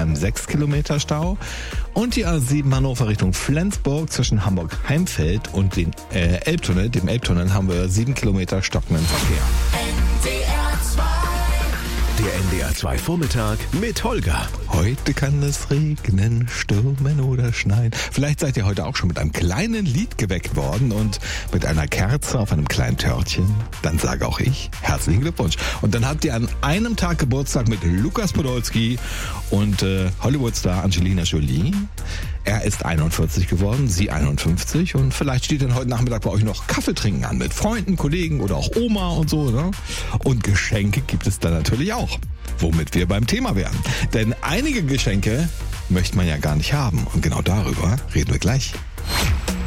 einem 6 Kilometer Stau. Und die A7 Hannover Richtung Flensburg zwischen Hamburg-Heimfeld und dem Elbtunnel haben wir 7 Kilometer stockenden Verkehr. Der NDR 2 Vormittag mit Holger. Heute kann es regnen, stürmen oder schneien. Vielleicht seid ihr heute auch schon mit einem kleinen Lied geweckt worden und mit einer Kerze auf einem kleinen Törtchen. Dann sage auch ich herzlichen Glückwunsch. Und dann habt ihr an einem Tag Geburtstag mit Lukas Podolski und Hollywoodstar Angelina Jolie. Er ist 41 geworden, sie 51 und vielleicht steht dann heute Nachmittag bei euch noch Kaffee trinken an mit Freunden, Kollegen oder auch Oma und so, ne? Und Geschenke gibt es dann natürlich auch, womit wir beim Thema wären. Denn einige Geschenke möchte man ja gar nicht haben und genau darüber reden wir gleich.